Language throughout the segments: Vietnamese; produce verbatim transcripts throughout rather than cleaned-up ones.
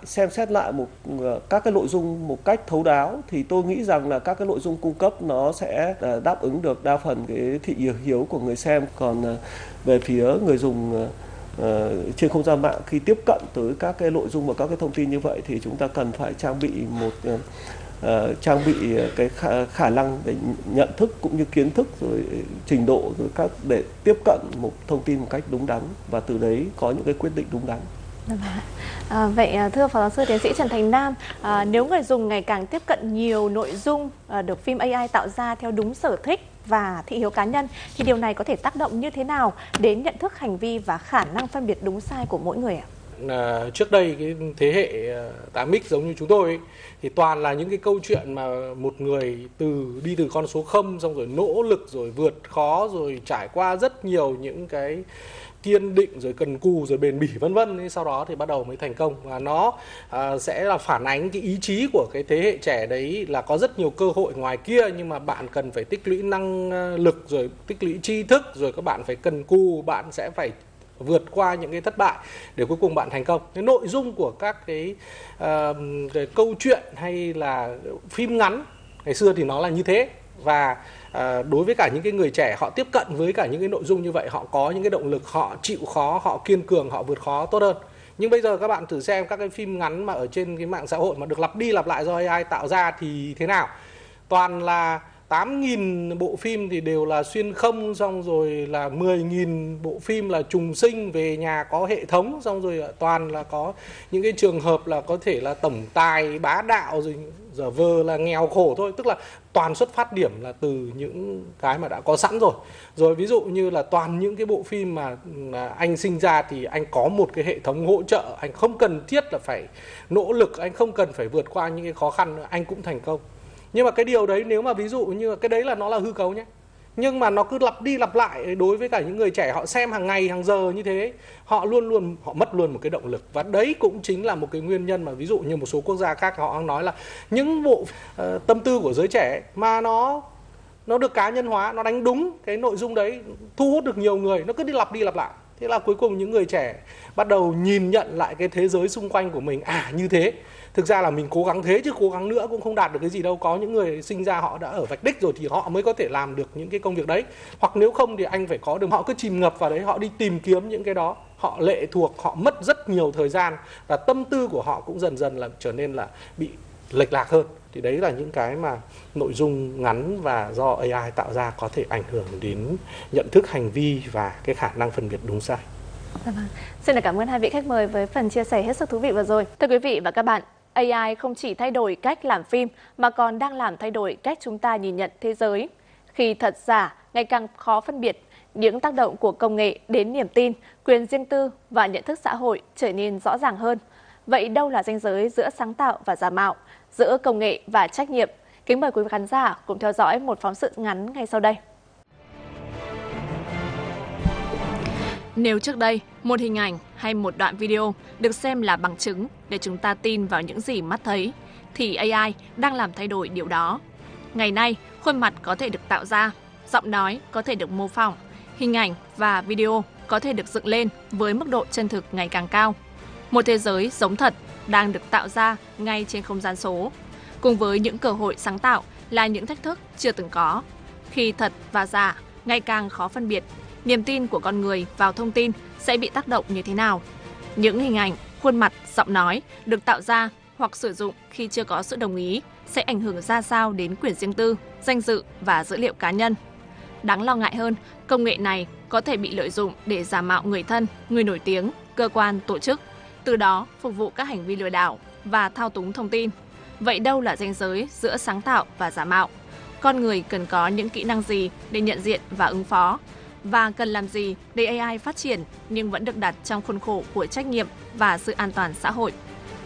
xem xét lại một các cái nội dung một cách thấu đáo thì tôi nghĩ rằng là các cái nội dung cung cấp nó sẽ đáp ứng được đa phần cái thị hiếu của người xem. Còn về phía người dùng uh, trên không gian mạng khi tiếp cận tới các cái nội dung và các cái thông tin như vậy thì chúng ta cần phải trang bị một uh, uh, trang bị cái khả, khả năng để nhận thức cũng như kiến thức rồi trình độ rồi các để tiếp cận một thông tin một cách đúng đắn và từ đấy có những cái quyết định đúng đắn. À, vậy thưa Phó Giáo sư Tiến sĩ Trần Thành Nam, à, nếu người dùng ngày càng tiếp cận nhiều nội dung à, được phim a i tạo ra theo đúng sở thích và thị hiếu cá nhân thì điều này có thể tác động như thế nào đến nhận thức hành vi và khả năng phân biệt đúng sai của mỗi người ạ? À, trước đây cái thế hệ tám x giống như chúng tôi ấy, thì toàn là những cái câu chuyện mà một người từ đi từ con số không xong rồi nỗ lực rồi vượt khó rồi trải qua rất nhiều những cái kiên định rồi cần cù rồi bền bỉ vân vân, sau đó thì bắt đầu mới thành công. Và nó à, sẽ là phản ánh cái ý chí của cái thế hệ trẻ đấy là có rất nhiều cơ hội ngoài kia, nhưng mà bạn cần phải tích lũy năng lực rồi tích lũy tri thức rồi các bạn phải cần cù, bạn sẽ phải vượt qua những cái thất bại để cuối cùng bạn thành công. Cái nội dung của các cái, uh, cái câu chuyện hay là phim ngắn ngày xưa thì nó là như thế. Và à, đối với cả những cái người trẻ họ tiếp cận với cả những cái nội dung như vậy, họ có những cái động lực, họ chịu khó, họ kiên cường, họ vượt khó tốt hơn. Nhưng bây giờ các bạn thử xem các cái phim ngắn mà ở trên cái mạng xã hội mà được lặp đi lặp lại do a i tạo ra thì thế nào? Toàn là tám nghìn bộ phim thì đều là xuyên không, xong rồi là mười nghìn bộ phim là trùng sinh về nhà có hệ thống, xong rồi toàn là có những cái trường hợp là có thể là tổng tài bá đạo rồi giờ vờ là nghèo khổ thôi. Tức là toàn xuất phát điểm là từ những cái mà đã có sẵn rồi. Rồi ví dụ như là toàn những cái bộ phim mà anh sinh ra thì anh có một cái hệ thống hỗ trợ, anh không cần thiết là phải nỗ lực, anh không cần phải vượt qua những cái khó khăn nữa, anh cũng thành công. Nhưng mà cái điều đấy nếu mà ví dụ như cái đấy là nó là hư cấu nhé, nhưng mà nó cứ lặp đi lặp lại đối với cả những người trẻ, họ xem hàng ngày hàng giờ như thế, họ luôn luôn họ mất luôn một cái động lực. Và đấy cũng chính là một cái nguyên nhân mà ví dụ như một số quốc gia khác họ nói là những bộ uh, tâm tư của giới trẻ mà nó nó được cá nhân hóa, nó đánh đúng cái nội dung đấy, thu hút được nhiều người, nó cứ đi lặp đi lặp lại. Thế là cuối cùng những người trẻ bắt đầu nhìn nhận lại cái thế giới xung quanh của mình, à như thế, thực ra là mình cố gắng thế chứ cố gắng nữa cũng không đạt được cái gì đâu. Có những người sinh ra họ đã ở vạch đích rồi thì họ mới có thể làm được những cái công việc đấy. Hoặc nếu không thì anh phải có được, họ cứ chìm ngập vào đấy, họ đi tìm kiếm những cái đó, họ lệ thuộc, họ mất rất nhiều thời gian và tâm tư của họ cũng dần dần là trở nên là bị lệch lạc hơn. Thì đấy là những cái mà nội dung ngắn và do a i tạo ra có thể ảnh hưởng đến nhận thức hành vi và cái khả năng phân biệt đúng sai. Vâng. Xin cảm ơn hai vị khách mời với phần chia sẻ hết sức thú vị vừa rồi. Thưa quý vị và các bạn, a i không chỉ thay đổi cách làm phim mà còn đang làm thay đổi cách chúng ta nhìn nhận thế giới. Khi thật giả ngày càng khó phân biệt, những tác động của công nghệ đến niềm tin, quyền riêng tư và nhận thức xã hội trở nên rõ ràng hơn. Vậy đâu là ranh giới giữa sáng tạo và giả mạo, giữa công nghệ và trách nhiệm? Kính mời quý khán giả cùng theo dõi một phóng sự ngắn ngay sau đây. Nếu trước đây, một hình ảnh hay một đoạn video được xem là bằng chứng để chúng ta tin vào những gì mắt thấy, thì a i đang làm thay đổi điều đó. Ngày nay, khuôn mặt có thể được tạo ra, giọng nói có thể được mô phỏng, hình ảnh và video có thể được dựng lên với mức độ chân thực ngày càng cao. Một thế giới giống thật đang được tạo ra ngay trên không gian số. Cùng với những cơ hội sáng tạo là những thách thức chưa từng có. Khi thật và giả ngày càng khó phân biệt, niềm tin của con người vào thông tin sẽ bị tác động như thế nào? Những hình ảnh, khuôn mặt, giọng nói được tạo ra hoặc sử dụng khi chưa có sự đồng ý sẽ ảnh hưởng ra sao đến quyền riêng tư, danh dự và dữ liệu cá nhân? Đáng lo ngại hơn, công nghệ này có thể bị lợi dụng để giả mạo người thân, người nổi tiếng, cơ quan, tổ chức, từ đó phục vụ các hành vi lừa đảo và thao túng thông tin. Vậy đâu là ranh giới giữa sáng tạo và giả mạo? Con người cần có những kỹ năng gì để nhận diện và ứng phó? Và cần làm gì để a i phát triển nhưng vẫn được đặt trong khuôn khổ của trách nhiệm và sự an toàn xã hội?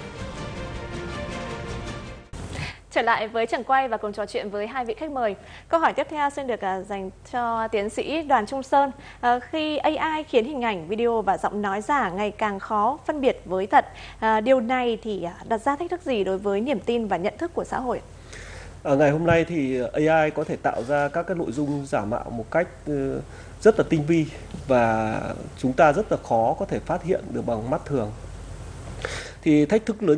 Trở lại với trường quay và cùng trò chuyện với hai vị khách mời. Câu hỏi tiếp theo xin được uh, dành cho tiến sĩ Đoàn Trung Sơn. Uh, khi a i khiến hình ảnh, video và giọng nói giả ngày càng khó phân biệt với thật, uh, điều này thì uh, đặt ra thách thức gì đối với niềm tin và nhận thức của xã hội? Ở ngày hôm nay thì a i có thể tạo ra các cái nội dung giả mạo một cách uh, rất là tinh vi và chúng ta rất là khó có thể phát hiện được bằng mắt thường. Thì thách thức lớn